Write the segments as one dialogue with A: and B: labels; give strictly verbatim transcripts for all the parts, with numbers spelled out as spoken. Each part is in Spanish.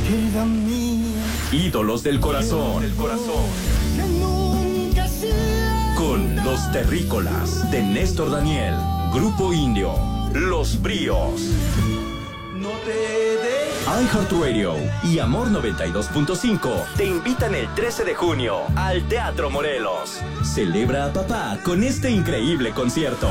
A: querida mía.
B: Ídolos del corazón. El corazón.
A: Que nunca sea.
B: Con Los Terrícolas de Néstor Daniel. Grupo Indio. Los Bríos.
A: No te dejes.
B: iHeartRadio y Amor noventa y dos punto cinco te invitan el trece de junio al Teatro Morelos. Celebra a papá con este increíble concierto.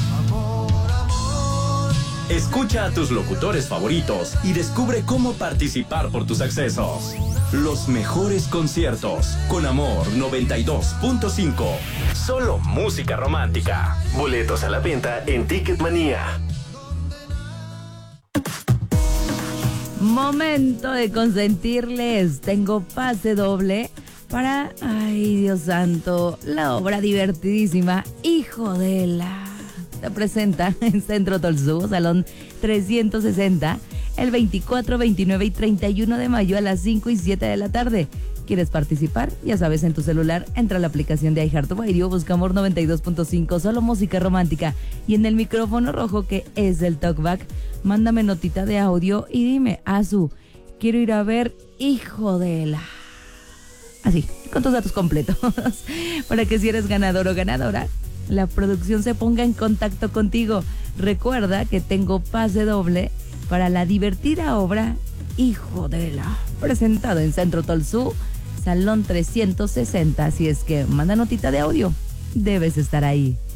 B: Escucha a tus locutores favoritos y descubre cómo participar por tus accesos. Los mejores conciertos con Amor noventa y dos punto cinco. Solo música romántica. Boletos a la venta en Ticketmanía.
C: Momento de consentirles. Tengo pase doble para, ay Dios santo, la obra divertidísima Hijo de la... Se presenta en Centro Tolsú, Salón trescientos sesenta, el veinticuatro, veintinueve y treinta y uno de mayo a las cinco y siete de la tarde. ¿Quieres participar? Ya sabes, en tu celular entra a la aplicación de iHeartRadio, busca Amor noventa y dos punto cinco, solo música romántica, y en el micrófono rojo que es el talkback, mándame notita de audio y dime, Azu, quiero ir a ver Hijo de la... Así, con tus datos completos, para que si eres ganador o ganadora, la producción se ponga en contacto contigo. Recuerda que tengo pase doble para la divertida obra Hijo de la... presentado en Centro Tolsú, Salón trescientos sesenta. Así es que manda notita de audio, debes estar ahí.